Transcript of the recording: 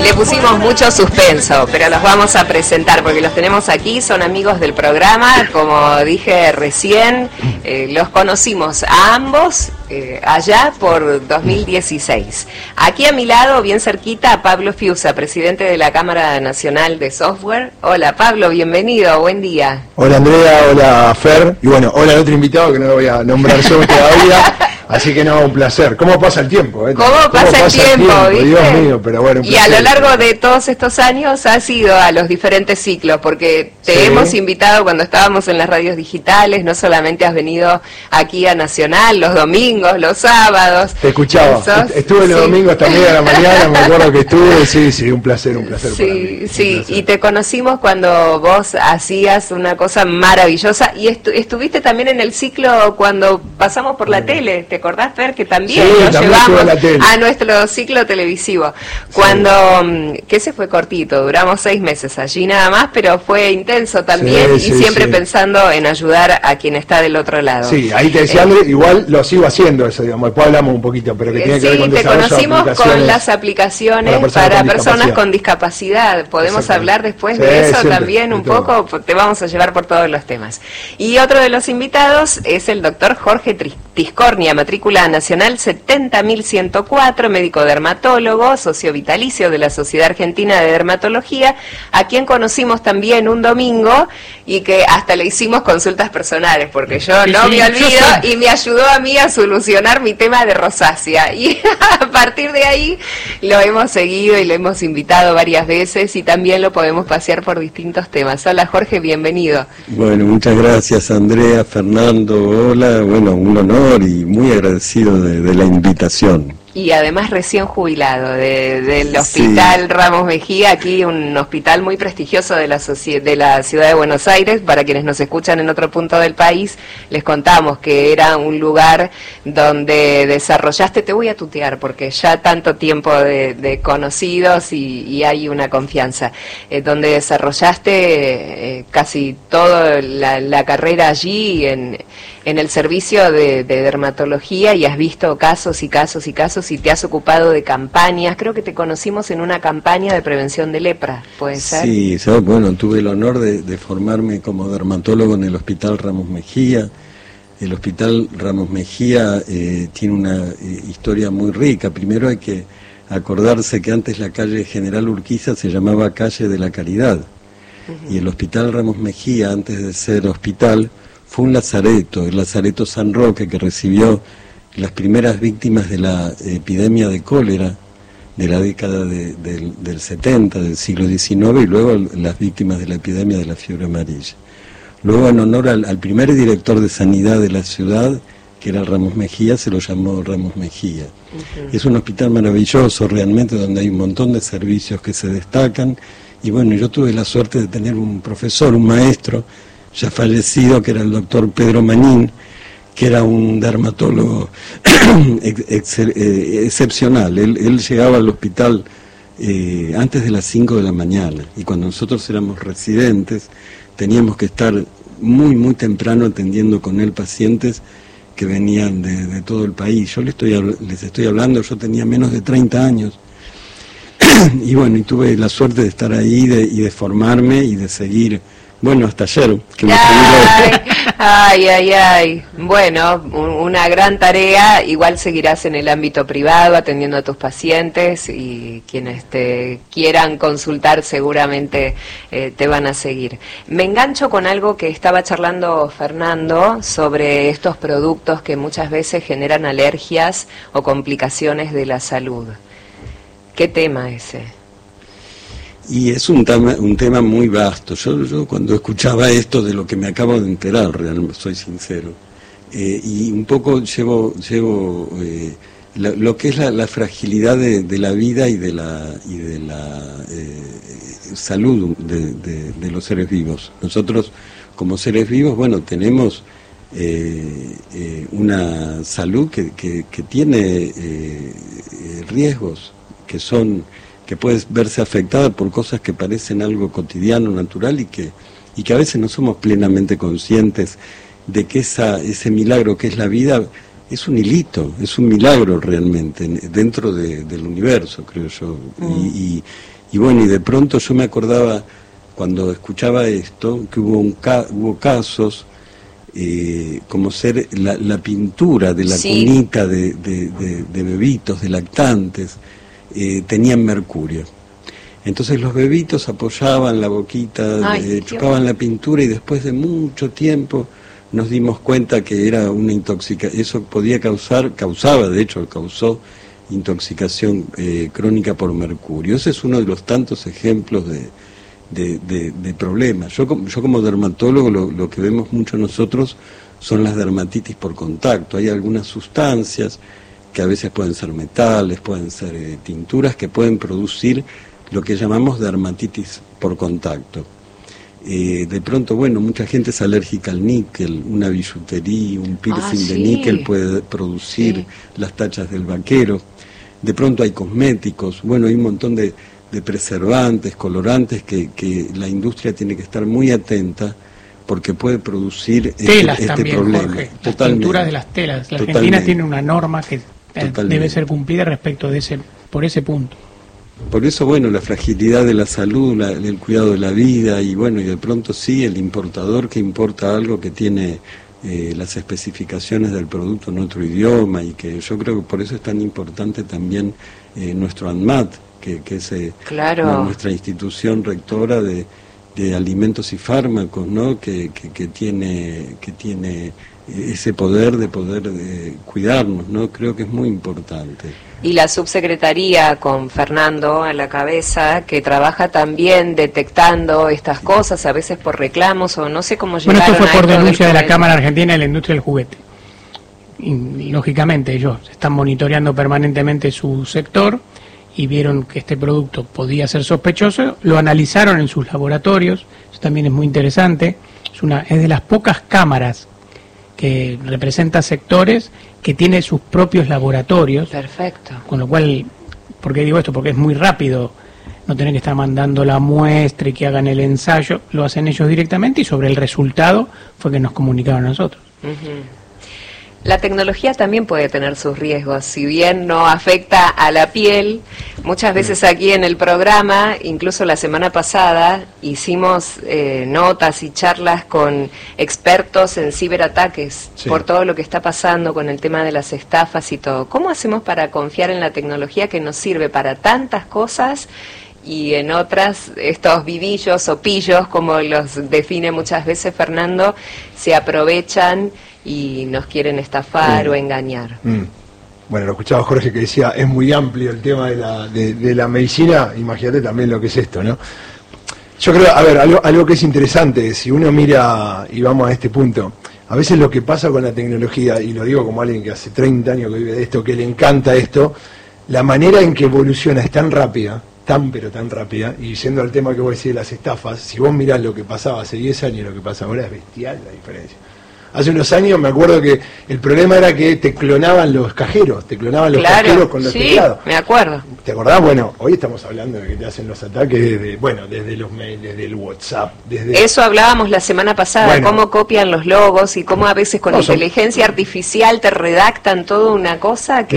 Le pusimos mucho suspenso, pero los vamos a presentar porque los tenemos aquí, son amigos del programa, como dije recién, los conocimos a ambos allá por 2016. Aquí a mi lado, bien cerquita, Pablo Fiusa, presidente de la Cámara Nacional de Software. Hola Pablo, bienvenido, buen día. Hola Andrea, hola Fer, y bueno, hola al otro invitado que no lo voy a nombrar yo todavía. Así que no, un placer. ¿Cómo pasa el tiempo? ¿Cómo pasa el tiempo? ¿Viste? Dios mío, pero bueno. Y a lo largo de todos estos años has ido a los diferentes ciclos, porque te hemos invitado cuando estábamos en las radios digitales, no solamente has venido aquí a Nacional los domingos, los sábados. Te escuchaba, estuve los domingos hasta media de la mañana, me acuerdo que estuve, sí, un placer para mí. Sí, y te conocimos cuando vos hacías una cosa maravillosa, y estuviste también en el ciclo cuando pasamos por la tele, ¿te acordás, Fer? Que también nos llevamos a nuestro ciclo televisivo. Cuando, que ese fue cortito, duramos 6 meses allí nada más, pero fue intenso también, y siempre pensando en ayudar a quien está del otro lado. Sí, ahí te decía, André, igual lo sigo haciendo eso, digamos, después hablamos un poquito, pero que tiene que ver con desarrollo de te conocimos con las aplicaciones para personas con discapacidad. Podemos hablar después de eso también un poco, te vamos a llevar por todos los temas. Y otro de los invitados es el doctor Jorge Tiscornia, matrícula nacional 70.104, médico dermatólogo, socio vitalicio de la Sociedad Argentina de Dermatología, a quien conocimos también un domingo y que hasta le hicimos consultas personales, porque yo no me olvido, y me ayudó a mí a solucionar mi tema de rosácea. Y a partir de ahí lo hemos seguido y lo hemos invitado varias veces y también lo podemos pasear por distintos temas. Hola Jorge, bienvenido. Bueno, muchas gracias Andrea, Fernando, hola, bueno, un honor y muy agradecido de la invitación. Y además recién jubilado del Hospital Ramos Mejía, aquí un hospital muy prestigioso de la ciudad de Buenos Aires. Para quienes nos escuchan en otro punto del país, les contamos que era un lugar donde desarrollaste, te voy a tutear porque ya tanto tiempo de conocidos y hay una confianza, donde desarrollaste casi toda la carrera allí en el servicio de dermatología, y has visto casos y casos y casos y te has ocupado de campañas. Creo que te conocimos en una campaña de prevención de lepra, ¿puede ser? Sí, bueno, tuve el honor de formarme como dermatólogo en el Hospital Ramos Mejía. El Hospital Ramos Mejía tiene una historia muy rica. Primero hay que acordarse que antes la calle General Urquiza se llamaba Calle de la Caridad. Y el Hospital Ramos Mejía, antes de ser hospital, fue un lazareto, el Lazareto San Roque, que recibió las primeras víctimas de la epidemia de cólera de la década del 70, del siglo XIX, y luego las víctimas de la epidemia de la fiebre amarilla. Luego, en honor al primer director de sanidad de la ciudad, que era Ramos Mejía, se lo llamó Ramos Mejía. Es un hospital maravilloso realmente, donde hay un montón de servicios que se destacan, y bueno, yo tuve la suerte de tener un profesor, un maestro, ya fallecido, que era el doctor Pedro Manín, que era un dermatólogo excepcional. Él llegaba al hospital antes de las 5 de la mañana, y cuando nosotros éramos residentes teníamos que estar muy temprano atendiendo con él pacientes que venían de todo el país. Yo les estoy hablando, yo tenía menos de 30 años, y bueno, y tuve la suerte de estar ahí y de formarme y de seguir. Bueno, hasta ayer, que me Ay. Bueno, una gran tarea. Igual seguirás en el ámbito privado atendiendo a tus pacientes, y quienes te quieran consultar seguramente te van a seguir. Me engancho con algo que estaba charlando Fernando sobre estos productos que muchas veces generan alergias o complicaciones de la salud. ¿Qué tema ese? Y es un tema muy vasto. Yo cuando escuchaba esto, de lo que me acabo de enterar, realmente soy sincero, y un poco llevo lo que es la fragilidad de la vida y de la salud de los seres vivos. Nosotros, como seres vivos, bueno, tenemos una salud que tiene riesgos que puede verse afectada por cosas que parecen algo cotidiano, natural, y que a veces no somos plenamente conscientes de que ese milagro que es la vida es un hilito, es un milagro realmente dentro del universo, creo yo. Y bueno, y de pronto yo me acordaba, cuando escuchaba esto, que hubo casos como ser la pintura de la cunita de bebitos, de lactantes, tenían mercurio. Entonces los bebitos apoyaban la boquita, chocaban la pintura, y después de mucho tiempo nos dimos cuenta que era una intoxicación. Eso podía causó intoxicación crónica por mercurio. Ese es uno de los tantos ejemplos de problemas. Yo como dermatólogo lo que vemos mucho nosotros son las dermatitis por contacto. Hay algunas sustancias que a veces pueden ser metales, pueden ser tinturas, que pueden producir lo que llamamos dermatitis por contacto. De pronto, bueno, mucha gente es alérgica al níquel, una billutería, un piercing de níquel puede producir las tachas del vaquero. De pronto hay cosméticos, bueno, hay un montón de preservantes, colorantes que la industria tiene que estar muy atenta, porque puede producir este problema. Jorge, las tinturas de las telas. La Argentina tiene una norma que debe ser cumplida respecto de por ese punto. Por eso, bueno, la fragilidad de la salud, el cuidado de la vida, y bueno, y de pronto sí, el importador que importa algo que tiene las especificaciones del producto en otro idioma, y que yo creo que por eso es tan importante también nuestro ANMAT, que es nuestra institución rectora de alimentos y fármacos, ¿no? que tiene ese poder de cuidarnos, ¿no? Creo que es muy importante. Y la subsecretaría, con Fernando a la cabeza, que trabaja también detectando estas cosas, a veces por reclamos o no sé cómo llegaron. Bueno, esto fue por denuncia de la Cámara Argentina de la Industria del Juguete. Y lógicamente ellos están monitoreando permanentemente su sector y vieron que este producto podía ser sospechoso, lo analizaron en sus laboratorios. Eso también es muy interesante. Es de las pocas cámaras que representa sectores que tiene sus propios laboratorios. Perfecto. Con lo cual, ¿por qué digo esto? Porque es muy rápido no tener que estar mandando la muestra y que hagan el ensayo, lo hacen ellos directamente, y sobre el resultado fue que nos comunicaron a nosotros. La tecnología también puede tener sus riesgos, si bien no afecta a la piel. Muchas veces aquí en el programa, incluso la semana pasada, hicimos notas y charlas con expertos en ciberataques por todo lo que está pasando con el tema de las estafas y todo. ¿Cómo hacemos para confiar en la tecnología que nos sirve para tantas cosas y en otras, estos vivillos o pillos, como los define muchas veces Fernando, se aprovechan y nos quieren estafar o engañar? Bueno, lo escuchaba Jorge que decía, es muy amplio el tema de la medicina, imagínate también lo que es esto, ¿no? Yo creo, a ver, algo que es interesante, si uno mira, y vamos a este punto, a veces lo que pasa con la tecnología, y lo digo como alguien que hace 30 años que vive de esto, que le encanta esto, la manera en que evoluciona es tan rápida, pero tan rápida, y yendo al tema que vos decís de las estafas, si vos mirás lo que pasaba hace 10 años y lo que pasa ahora, es bestial la diferencia. Hace unos años me acuerdo que el problema era que te clonaban los cajeros, cajeros con los teclados. Me acuerdo. ¿Te acordás? Bueno, hoy estamos hablando de que te hacen los ataques desde los mails, desde el WhatsApp, Eso hablábamos la semana pasada, cómo copian los logos y cómo a veces con inteligencia artificial te redactan toda una cosa que